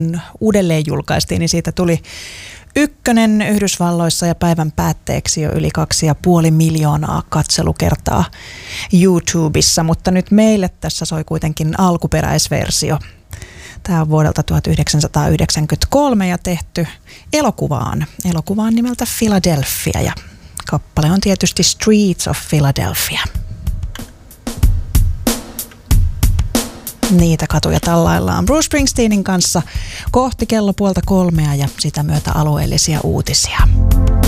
uudelleen julkaistiin, niin siitä tuli ykkönen Yhdysvalloissa ja päivän päätteeksi jo yli 2,5 miljoonaa katselukertaa YouTubessa, mutta nyt meille tässä soi kuitenkin alkuperäisversio. Tämä on vuodelta 1993 ja tehty elokuvaan nimeltä Philadelphia ja kappale on tietysti Streets of Philadelphia. Niitä katuja tallaillaan Bruce Springsteenin kanssa kohti kello 2:30 ja sitä myötä alueellisia uutisia.